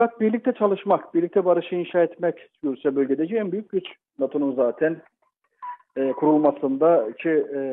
Bak, birlikte çalışmak, birlikte barışı inşa etmek Rusya bölgedeki en büyük güç. NATO'nun zaten kurulmasındaki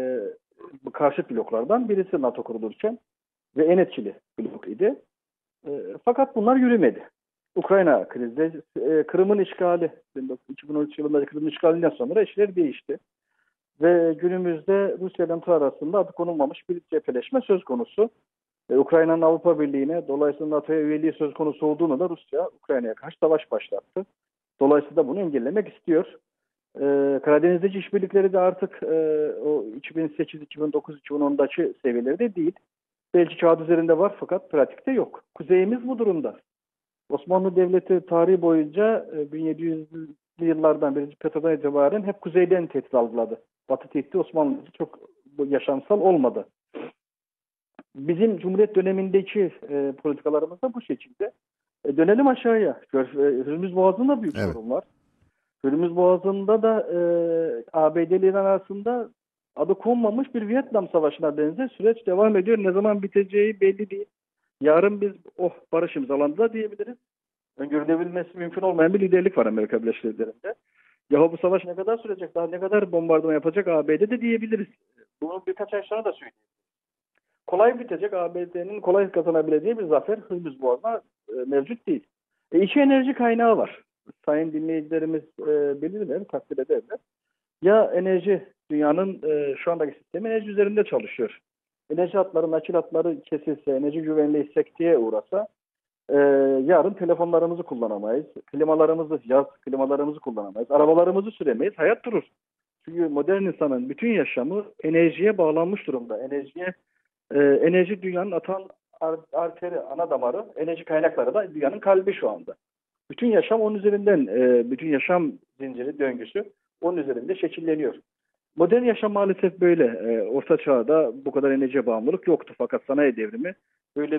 karşıt bloklardan birisi NATO kurulurken ve en etkili blok idi. Fakat bunlar yürümedi. Ukrayna krizi, Kırım'ın işgali, 2013 yılında Kırım'ın işgalinden sonra işler değişti. Ve günümüzde Rusya ile NATO arasında adı konulmamış bir cepheleşme söz konusu. Ukrayna'nın Avrupa Birliği'ne, dolayısıyla NATO'ya üyeliği söz konusu olduğunu da Rusya Ukrayna'ya karşı savaş başlattı. Dolayısıyla bunu engellemek istiyor. Karadeniz'deki işbirlikleri de artık o 2008, 2009, 2010'daki seviyelerde değil. Belki kağıt üzerinde var fakat pratikte yok. Kuzeyimiz bu durumda. Osmanlı Devleti tarihi boyunca 1700'lü yıllardan, 1. Petra'dan itibaren hep kuzeyden tehdit algıladı. Batı tehdidi Osmanlı'da çok yaşamsal olmadı. Bizim Cumhuriyet dönemindeki politikalarımız da bu şekilde. Dönelim aşağıya. Hürmüz Boğazı'nda büyük sorun var. Hürmüz Boğazı'nda da ABD'lerin arasında adı konmamış bir Vietnam Savaşı'na benzer süreç devam ediyor. Ne zaman biteceği belli değil. Yarın biz barış imzalandı da diyebiliriz. Öngörülebilmesi mümkün olmayan bir liderlik var Amerika Birleşik Devletleri'nde. Ya bu savaş ne kadar sürecek, daha ne kadar bombardıman yapacak ABD'de diyebiliriz. Bunu birkaç ay sonra da söyleyeyim. Kolay bitecek, ABD'nin kolay kazanabileceği bir zafer Hürmüz Boğazı'na mevcut değil. İki enerji kaynağı var. Sayın dinleyicilerimiz bilirler, takdir ederler. Ya enerji, dünyanın şu andaki sistemi enerji üzerinde çalışıyor. Enerji hatları, nakil hatları kesilse, enerji güvenliği sekteye uğrasa yarın telefonlarımızı kullanamayız. Yaz klimalarımızı kullanamayız. Arabalarımızı süremeyiz. Hayat durur. Çünkü modern insanın bütün yaşamı enerjiye bağlanmış durumda. Enerji dünyanın atan arteri, ana damarı, enerji kaynakları da dünyanın kalbi şu anda. Bütün yaşam onun üzerinden, bütün yaşam zinciri, döngüsü onun üzerinde şekilleniyor. Modern yaşam maalesef böyle. Orta çağda bu kadar enerjiye bağımlılık yoktu. Fakat sanayi devrimi böyle